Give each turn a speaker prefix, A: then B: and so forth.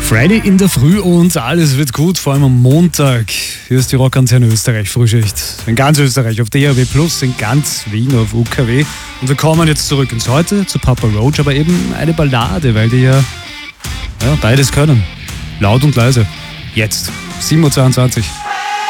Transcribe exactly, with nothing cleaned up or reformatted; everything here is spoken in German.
A: Friday in der Früh und alles wird gut, vor allem am Montag. Hier ist die Rockantenne Österreich, Frühschicht. In ganz Österreich, auf D A B plus, in ganz Wien auf U K W. Und wir kommen jetzt zurück ins Heute zu Papa Roach, aber eben eine Ballade, weil die ja, ja beides können. Laut und leise. Jetzt, sieben Uhr zweiundzwanzig.